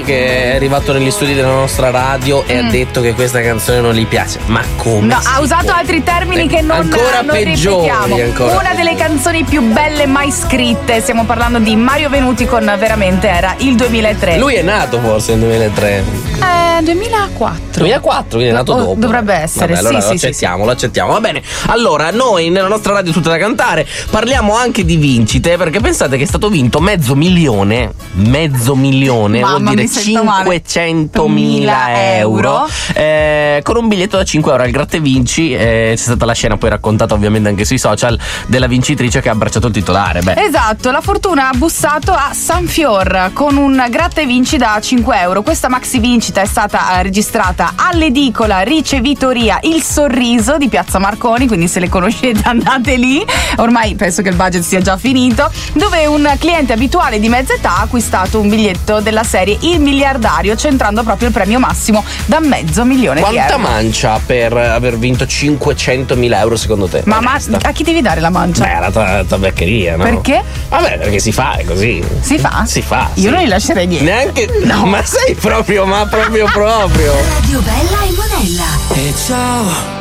che è arrivato negli studi della nostra radio e ha detto che questa canzone non gli piace. Ma come? No, ha usato altri termini che non peggiori, ripetiamo. Una delle canzoni più belle mai scritte. Stiamo parlando di Mario Venuti con Veramente era il 2003. Lui è nato forse nel 2003. 2004. 2004, quindi è nato dopo. Dovrebbe essere. Vabbè, allora sì. lo accettiamo. Va bene. Allora, noi nella nostra radio Tutta da Cantare parliamo anche di vincite, perché pensate che è stato vinto $500,000. Vuol dire 500.000 euro. Con un biglietto da €5 al Gratta e Vinci. C'è stata la scena poi raccontata ovviamente anche sui social della vincitrice che ha abbracciato il titolare. Esatto, la fortuna ha bussato a Sanfior con un Gratta e Vinci da €5. Questa maxi vincita è stata registrata all'edicola Ricevitoria Il Sorriso di Piazza Marconi, quindi se le conoscete andate lì, ormai penso che il budget sia già finito, dove un cliente abituale di mezza età ha acquistato un biglietto della serie Il Miliardario, centrando proprio il premio massimo da $500,000 di euro. Quanta mancia per aver vinto 500.000 euro secondo te? Ma a chi devi dare la mancia? La tabaccheria, no? Perché? Vabbè, perché si fa, è così. Si fa? Si fa. Io non gli lascerei niente. Neanche. No. Ma sei proprio. Radio Bella e Monella. E ciao.